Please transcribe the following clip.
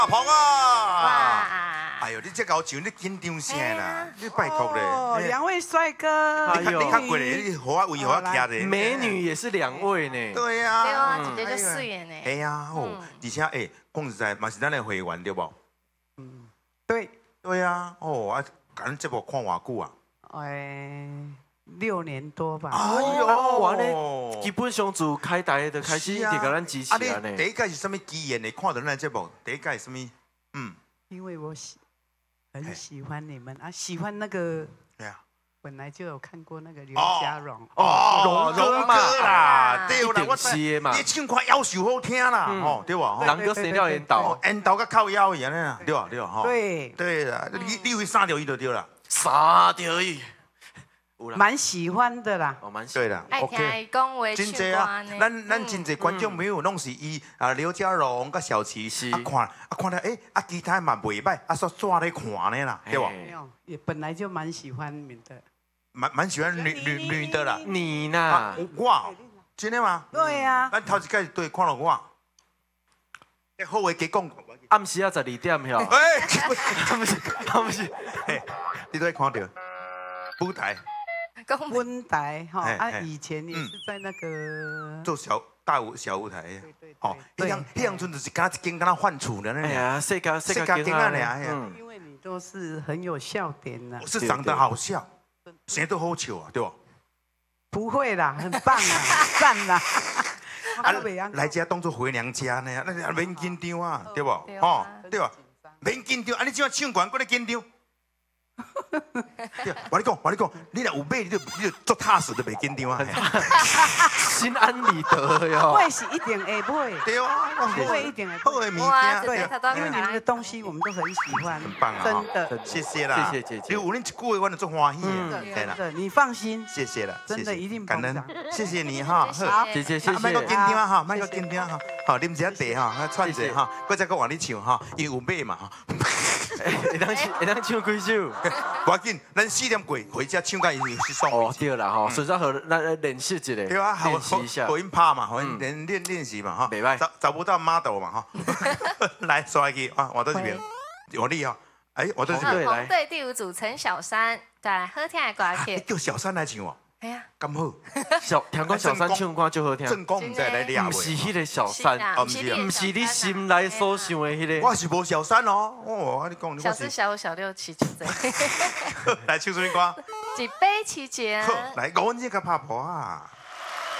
阿鹏啊！ 哇！ 哎呦，你这搞唱，你紧张啥啦？你拜托嘞！ 哦，两位帅哥， 你看过嘞？你和我为何徛的？ 美女也是2位呢。 对呀。 对啊，直接就素颜呢。 哎呀，哦，而且讲实在，嘛是咱的会员对不？ 嗯，对。 对呀，哦啊，咱节目看偌久啊 ？6年多吧。 哎呦， 哇呢，基本上自开台就开始就给咱支持啊呢。 第一届是什么机缘的？看到咱节目，第一届是什么？ 因为我很喜欢你们啊，喜欢那个。 对啊。 本来就有看过那个刘家荣。 荣哥啦，对啦， 我是嘛。 你唱歌要求好听啦，哦，对吧？ 人哥谁料引导？ 引导个靠腰一样呢，对吧？对吧？哈。 对。 对啦，你会3条伊就对啦。 3条伊。 蛮喜欢的啦， 蛮喜对啦。 爱听讲话唱歌呢。 咱真侪观众朋友拢是伊刘家荣甲小琪，看到吉他嘛袂歹，煞咧看呢啦，对吧？ 也本来就蛮喜欢你的， 蛮喜欢女的啦。 你呢？ 我真的吗？ 对呀。 咱头一届对看到我，好话加讲。 暗时啊12点哟。不是， 你都会看到舞台。 温台哈以前也是在那个做小舞台，哦，那样阵就是敢一间敢换厝的那呀，世界景啊俩， 因为你都是很有笑点的， 是长得好笑，谁都好笑啊，对吧？ 不会啦，很棒啊，赞啦！ 来家当做回娘家呢，那免紧张啊，对不？哦，对吧？免紧张，你怎样唱歌搁咧紧张？我跟你讲，你若有买，你就做踏实的，袂紧张啊。 心安理得哟。 会是一定会买， 对啊， 会一定会好的物件， 对，因为你们的东西我们都很喜欢， 很棒啊， 真的， 谢谢啦， 谢谢姐姐。 有恁一句话，我就做欢喜啊， 真的，你放心， 谢谢了， 真的一定感恩，谢谢你哈， 好， 姐姐谢谢。 卖个紧张哈，卖个紧张哈，好，啉一下茶哈，串者哈，搁再搁换你唱哈，因为有买嘛哈。 会当唱几首？ 赶紧，咱4点过回家唱歌，伊是送。 哦，对啦哈，所以说和咱练习一下， 对啊， 练习一下， 好音拍嘛，好音练习嘛哈。 袂歹， 找不到 model 嘛哈。来，刷去啊，我到这边，我厉害。我到这边。 红队第5组陈小山，带来好听的歌曲。 叫小山来唱哦。 哎呀， 咁好。 听讲小山唱歌就好听。 正宫唔知来抓唔是迄个小山， 唔是你心内所想的迄个。 我是无小山哦，我你讲， 小4、小5、小6、7、8。 来唱什么歌？ 一杯7姐。 来，我这个拍婆啊。